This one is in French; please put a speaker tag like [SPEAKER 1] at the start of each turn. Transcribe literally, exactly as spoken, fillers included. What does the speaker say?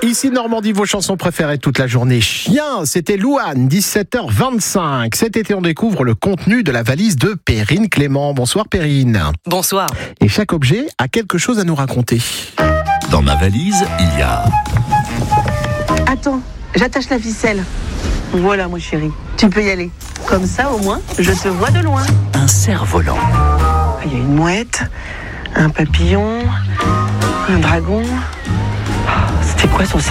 [SPEAKER 1] Ici Normandie, vos chansons préférées toute la journée. Chien, c'était Louane, dix-sept heures vingt-cinq. Cet été, on découvre le contenu de la valise de Perrine Clément. Bonsoir Perrine.
[SPEAKER 2] Bonsoir.
[SPEAKER 1] Et chaque objet a quelque chose à nous raconter.
[SPEAKER 3] Dans ma valise, il y a...
[SPEAKER 4] Attends, j'attache la ficelle. Voilà, mon chéri, tu peux y aller. Comme ça, au moins, je te vois de loin.
[SPEAKER 3] un cerf-volant.
[SPEAKER 4] Il y a une mouette, un papillon, un dragon. Oh, c'était quoi son cerf-volant déjà ?